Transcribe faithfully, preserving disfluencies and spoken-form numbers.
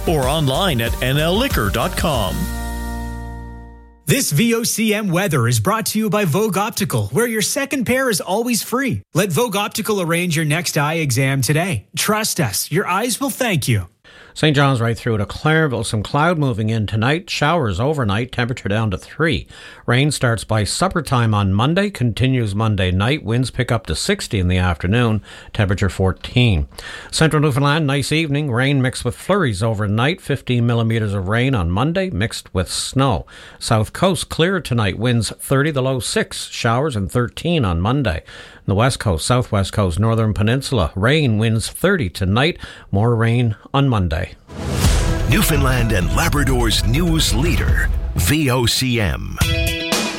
or online at n l liquor dot com. This V O C M weather is brought to you by Vogue Optical, where your second pair is always free. Let Vogue Optical arrange your next eye exam today. Trust us, your eyes will thank you. Saint John's right through to Clairville. Some cloud moving in tonight. Showers overnight. Temperature down to three. Rain starts by supper time on Monday. Continues Monday night. Winds pick up to sixty in the afternoon. Temperature fourteen. Central Newfoundland, nice evening. Rain mixed with flurries overnight. fifteen millimeters of rain on Monday mixed with snow. South Coast clear tonight. Winds thirty, the low six. Showers and thirteen on Monday. The West Coast, Southwest Coast, Northern Peninsula. Rain, winds thirty tonight. More rain on Monday. Newfoundland and Labrador's news leader, V O C M.